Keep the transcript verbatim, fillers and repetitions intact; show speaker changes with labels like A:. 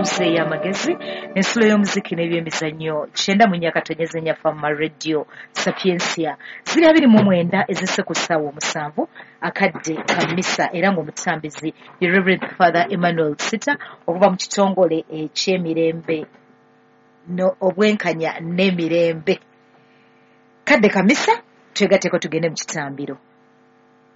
A: news ey'amagezi ensulo y'omuziki n'ebyemizannyo kyenda mu nnyaka tonyezenya fama radio Sapiensia ziri abiri mu mwenda ezisse ku ssaawa omusanvu akadde ka mmisa era ng'omutambizi ye Reverend Father Emmanuel Sita okuva mu kitongole eky'emirembe no obwenkanya n'emirembe kadde ka mmisa twegatteko tugende mu kitambiro.